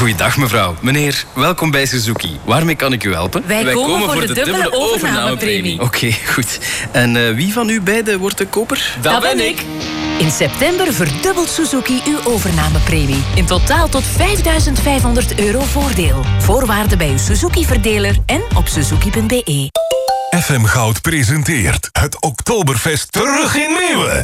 Goeiedag mevrouw. Meneer, welkom bij Suzuki. Waarmee kan ik u helpen? Wij komen voor de dubbele overnamepremie. Oké, goed. En wie van u beiden wordt de koper? Dat ben ik. In september verdubbelt Suzuki uw overnamepremie. In totaal tot €5.500 voordeel. Voorwaarden bij uw Suzuki-verdeler en op suzuki.be. FM Goud presenteert het Oktoberfest terug in Meeuwen.